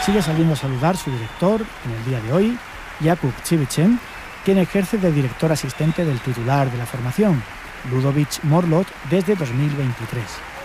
sigue saliendo a saludar su director en el día de hoy, Jakub Civichen, quien ejerce de director asistente del titular de la formación, Ludovic Morlot, desde 2023.